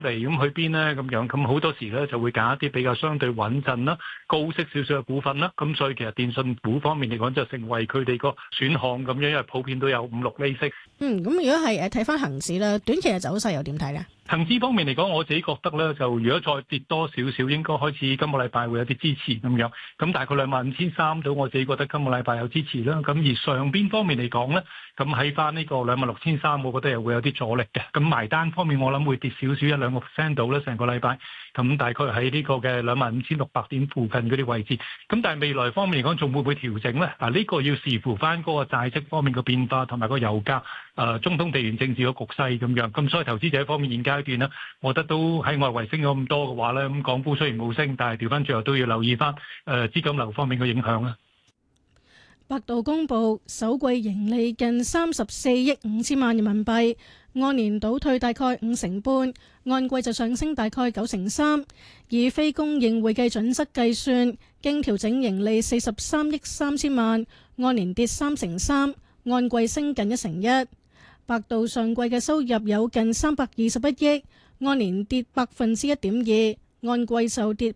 嚟咁去邊咧咁樣，咁好多時咧就會揀一啲比較相對穩陣啦、高息少少嘅股份啦。咁所以其實電信股方面嚟講，就成為佢哋個選項咁樣，因為普遍都有5-6厘息。 咁如果係睇翻恒指咧，短期嘅走勢又點睇咧？ 恒指方面嚟講，我自己覺得咧，就如果再跌多少少，應該開始今個禮拜會有啲支持咁樣。咁大概25,300到，我自己覺得今個禮拜有支持啦。咁而上邊方面嚟講咧，咁喺翻呢個26,300，我覺得又會有啲阻力嘅。咁埋單方面，我諗會跌少少1-2% 到啦，成個禮拜。咁大概喺呢個嘅25,600點附近嗰啲位置。咁但係未來方面嚟講，仲會唔會調整咧？呢個要視乎翻嗰個債息方面嘅變化，同埋個油價、中東地緣政治嘅局勢咁樣。咁所以投資者方面現階段呢，我覺得都喺外圍升咗咁多嘅話咧，咁港股雖然冇升，但係調翻最後都要留意翻資金流方面嘅影響啦。 百度公布首季盈利近34億5千萬人民幣，按年倒退大概5成半，按季就上升大概9成3。以非公認會計準則計算，經調整盈利43億3千萬，按年跌3成3，按季升近1成1。百度上季嘅收入有近321億，按年跌1.2%，按季就跌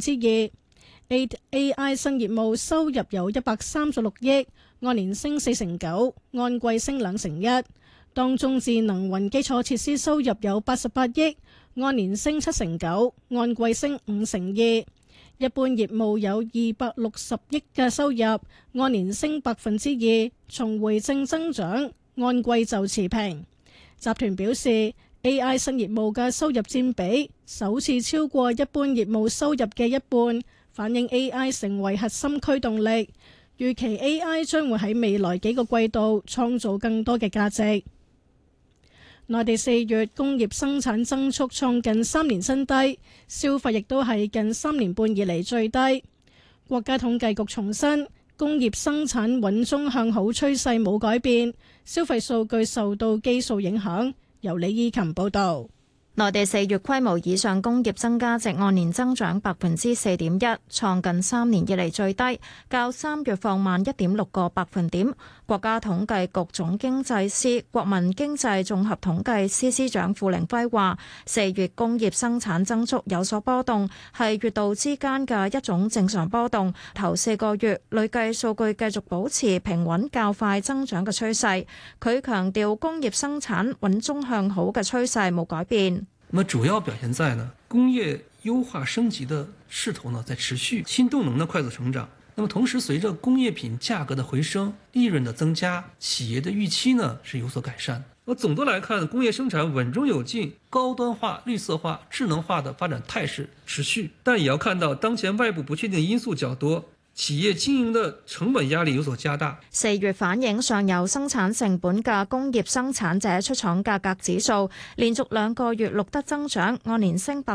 2%。AI 新業務收入有136億，按年升4成9，按季升2成1。當中智能雲基礎設施收入有88億，按年升7成9，按季升5成2。一般業務有260億嘅收入，按年升2%，重回正增長，按季就持平。集團表示，AI 新業務嘅收入佔比首次超過一般業務收入嘅一半，反映 AI 成為核心驅動力。預期 AI 將會喺未來幾個季度創造更多嘅價值。內地4月工業生產增速創近3年新低，消費亦都係近3年半以嚟最低。國家統計局重申，工業生產穩中向好趨勢冇改變，消費數據受到基數影響。由李依琴報導。 內地4月規模以上工業增加值按年增長4.1%，創近3年以嚟最低，較3月放慢1.6個百分點。國家統計局總經濟司、國民經濟綜合統計司司長傅凌輝話：4月工業生產增速有所波動，係月度之間嘅一種正常波動。頭4個月累計數據繼續保持平穩較快增長嘅趨勢。佢強調工業生產穩中向好嘅趨勢冇改變。 那麼主要表現在呢，工業優化升級的勢頭呢在持續，新動能的快速成長。那麼同時，隨着工業品價格的回升，利潤的增加，企業的預期呢是有所改善。那總的來看，工業生產穩中有進，高端化、綠色化、智能化的發展態勢持續。但也要看到，當前外部不確定因素較多，企業經營的成本壓力有所加大。 4月反映上游生產成本嘅工業生產者出廠價格指數連續2個月錄得增長，按年升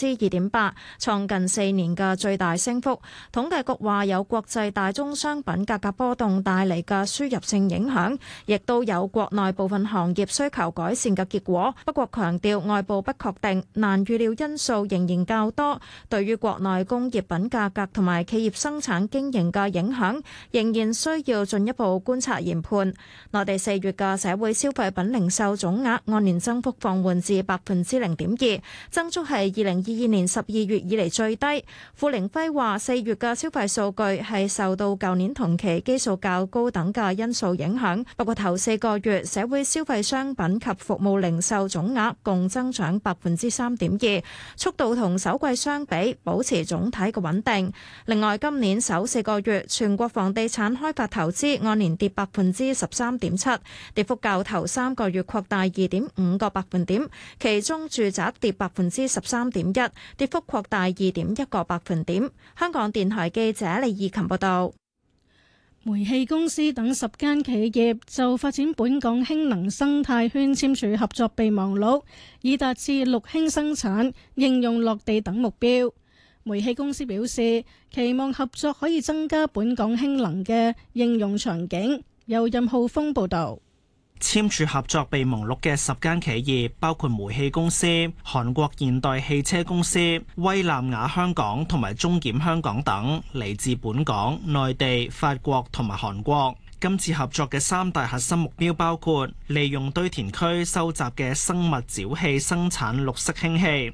2.8%，創近4年嘅最大升幅。統計局話有國際大宗商品價格波動帶嚟嘅輸入性影響，亦都有國內部分行業需求改善嘅結果。不過強調外部不確定、難預料因素仍然較多，對於國內工業品價格同埋企業生產經營嘅影響仍然需要進一步觀察研判。內地4月嘅社會消費品零售總額按年增幅放緩至0.2%，增速係2022年12月以嚟最低。傅凌輝話4月嘅消費數據係受到舊年同期基數較高等嘅因素影響，不過頭4個月社會消費商品及服務零售總額共增長3.2%，速度同首季相比保持總體嘅穩定。另外今年首4個月全國房地產開發投資按年跌13.7%，跌幅較頭3個月擴大2.5個百分點，其中住宅跌13.1%，跌幅擴大2.1個百分點。香港電台記者李義琴報道。 煤氣公司等10間企業就發展本港氫能生態圈簽署合作備忘錄，以達至綠氫生產、應用落地等目標。煤氣公司表示，期望合作可以增加本港氫能嘅應用場景。由任浩峰報導。 簽署合作備忘錄嘅10間企業包括煤氣公司、韓國現代汽車公司、威南亞香港同埋中檢香港等，嚟自本港、內地、法國同埋韓國。 今次合作嘅3大核心目標包括利用堆填區收集嘅生物沼氣生產綠色氫氣。